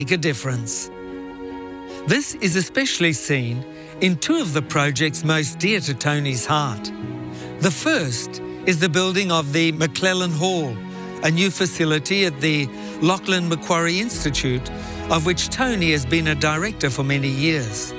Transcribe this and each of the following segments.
make a difference. This is especially seen in two of the projects most dear to Tony's heart. The first is the building of the McClellan Hall, a new facility at the Lachlan Macquarie Institute, of which Tony has been a director for many years.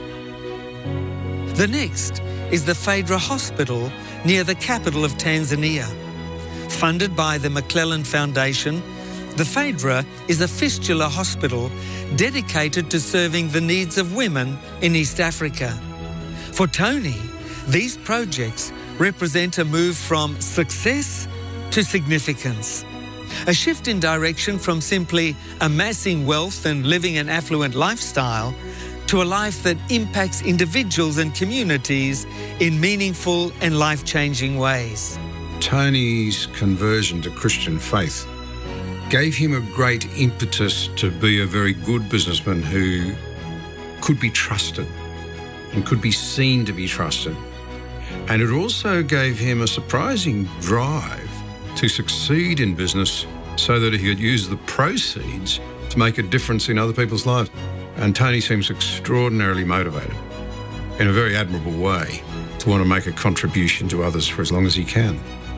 The next is the Phaedra Hospital near the capital of Tanzania. Funded by the McClellan Foundation, the Phaedra is a fistula hospital dedicated to serving the needs of women in East Africa. For Tony, these projects represent a move from success to significance, a shift in direction from simply amassing wealth and living an affluent lifestyle to a life that impacts individuals and communities in meaningful and life-changing ways. Tony's conversion to Christian faith gave him a great impetus to be a very good businessman who could be trusted and could be seen to be trusted. And it also gave him a surprising drive to succeed in business so that he could use the proceeds to make a difference in other people's lives. And Tony seems extraordinarily motivated in a very admirable way to want to make a contribution to others for as long as he can.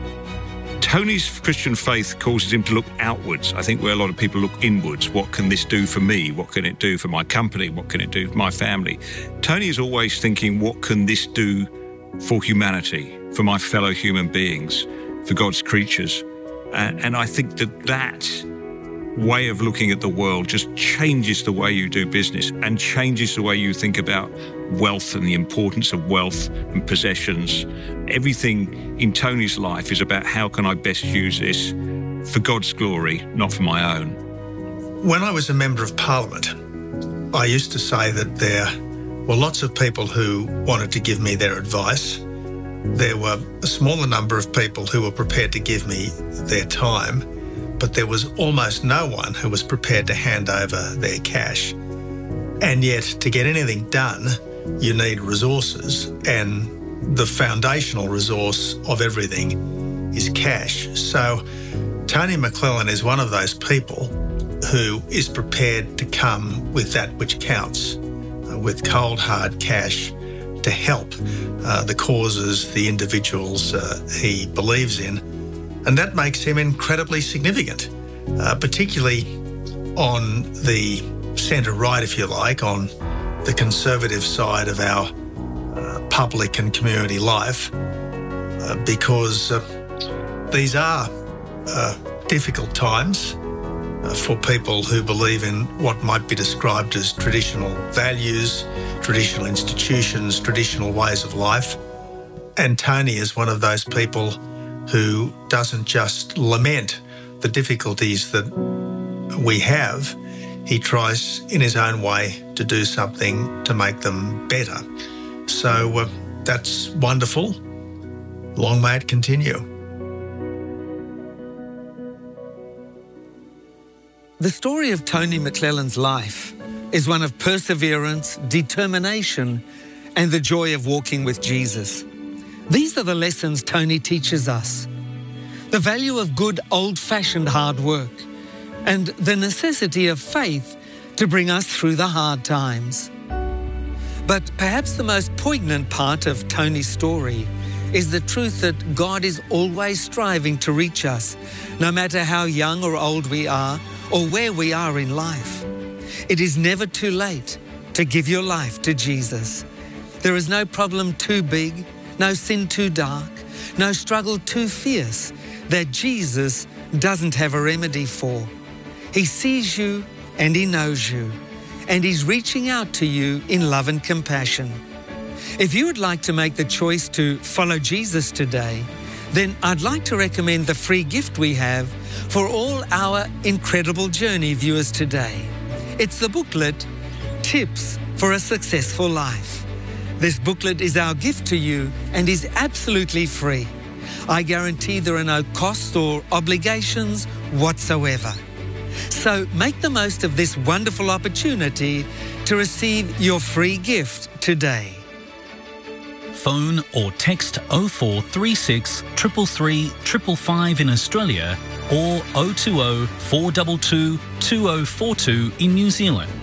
Tony's Christian faith causes him to look outwards. I think where a lot of people look inwards. What can this do for me? What can it do for my company? What can it do for my family? Tony is always thinking, what can this do for humanity, for my fellow human beings, for God's creatures? And I think that way of looking at the world just changes the way you do business and changes the way you think about wealth and the importance of wealth and possessions. Everything in Tony's life is about how can I best use this for God's glory, not for my own. When I was a Member of Parliament, I used to say that there were lots of people who wanted to give me their advice. There were a smaller number of people who were prepared to give me their time, but there was almost no one who was prepared to hand over their cash. And yet, to get anything done, you need resources, and the foundational resource of everything is cash. So Tony McClellan is one of those people who is prepared to come with that which counts, with cold, hard cash to help the causes, the individuals he believes in. And that makes him incredibly significant, particularly on the centre-right, if you like, on the conservative side of our public and community life, because these are difficult times for people who believe in what might be described as traditional values, traditional institutions, traditional ways of life. And Tony is one of those people who doesn't just lament the difficulties that we have, he tries in his own way to do something to make them better. So that's wonderful. Long may it continue. The story of Tony McClellan's life is one of perseverance, determination, and the joy of walking with Jesus. These are the lessons Tony teaches us. The value of good old-fashioned hard work and the necessity of faith to bring us through the hard times. But perhaps the most poignant part of Tony's story is the truth that God is always striving to reach us, no matter how young or old we are or where we are in life. It is never too late to give your life to Jesus. There is no problem too big, no sin too dark, no struggle too fierce that Jesus doesn't have a remedy for. He sees you and He knows you, and He's reaching out to you in love and compassion. If you would like to make the choice to follow Jesus today, then I'd like to recommend the free gift we have for all our Incredible Journey viewers today. It's the booklet, Tips for a Successful Life. This booklet is our gift to you and is absolutely free. I guarantee there are no costs or obligations whatsoever. So make the most of this wonderful opportunity to receive your free gift today. Phone or text 0436 333 555 in Australia or 020 422 2042 in New Zealand.